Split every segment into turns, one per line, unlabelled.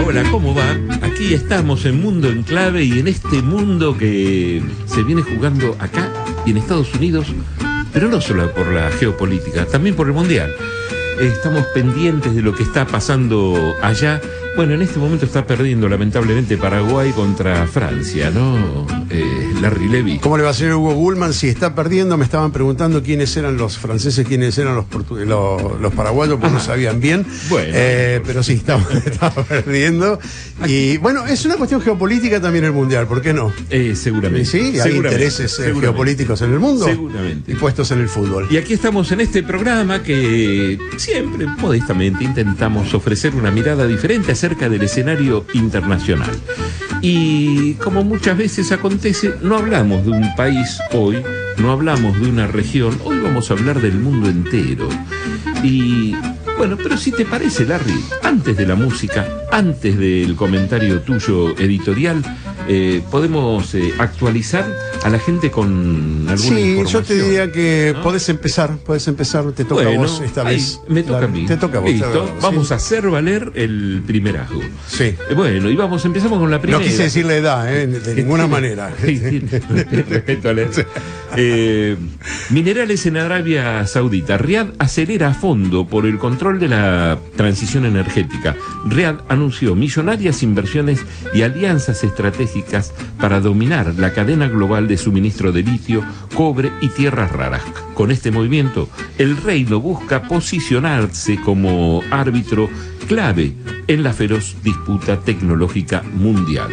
Hola, ¿cómo va? Aquí estamos en Mundo en Clave y en este mundo que se viene jugando acá y en Estados Unidos, pero no solo por la geopolítica, también por el Mundial. Estamos pendientes de lo que está pasando allá. Bueno, en este momento está perdiendo lamentablemente Paraguay contra Francia, ¿no? Larry Levy.
¿Cómo le va a ser Hugo Gullman? Si está perdiendo, me estaban preguntando quiénes eran los franceses, quiénes eran los paraguayos, porque no sabían bien. Bueno, pero sí, estaba perdiendo. Y bueno, es una cuestión geopolítica también el Mundial, ¿por qué no?
Seguramente.
Sí, hay intereses geopolíticos en el mundo.
Seguramente.
Y puestos en el fútbol.
Y aquí estamos en este programa que siempre, modestamente, intentamos ofrecer una mirada diferente acerca del escenario internacional. Y como muchas veces acontece, no hablamos de un país hoy, no hablamos de una región, hoy vamos a hablar del mundo entero. Y bueno, pero si te parece, Larry, antes de la música, antes del comentario tuyo editorial, podemos actualizar a la gente con alguna información.
Sí, yo te diría que ¿no? Podés empezar, te toca a vos esta vez.
Me toca a mí.
Te toca a vos.
Listo, vamos a hacer valer el primerazgo.
Sí.
Bueno, y empezamos con la primera.
No quise decir la edad, de ninguna manera.
Respeto a la edad. Minerales en Arabia Saudita. Riad acelera a fondo por el control de la transición energética. Riad anunció millonarias inversiones y alianzas estratégicas para dominar la cadena global de suministro de litio, cobre y tierras raras. Con este movimiento, el reino busca posicionarse como árbitro clave en la feroz disputa tecnológica mundial.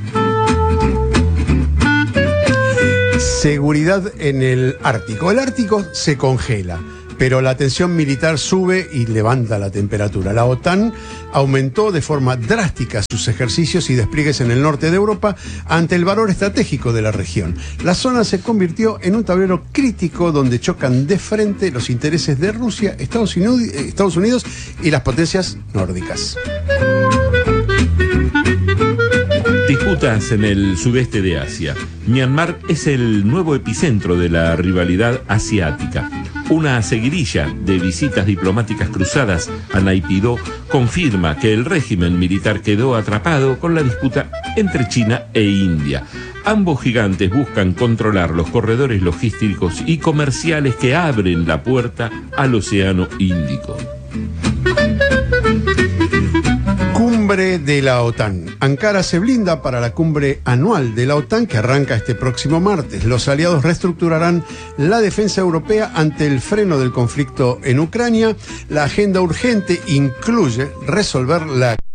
Seguridad en el Ártico. El Ártico se congela, pero la tensión militar sube y levanta la temperatura. La OTAN aumentó de forma drástica sus ejercicios y despliegues en el norte de Europa ante el valor estratégico de la región. La zona se convirtió en un tablero crítico donde chocan de frente los intereses de Rusia, Estados Unidos y las potencias nórdicas.
Disputas en el sudeste de Asia. Myanmar es el nuevo epicentro de la rivalidad asiática. Una seguidilla de visitas diplomáticas cruzadas a Naypyidaw confirma que el régimen militar quedó atrapado con la disputa entre China e India. Ambos gigantes buscan controlar los corredores logísticos y comerciales que abren la puerta al Océano Índico.
Cumbre de la OTAN. Ankara se blinda para la cumbre anual de la OTAN que arranca este próximo martes. Los aliados reestructurarán la defensa europea ante el freno del conflicto en Ucrania. La agenda urgente incluye resolver la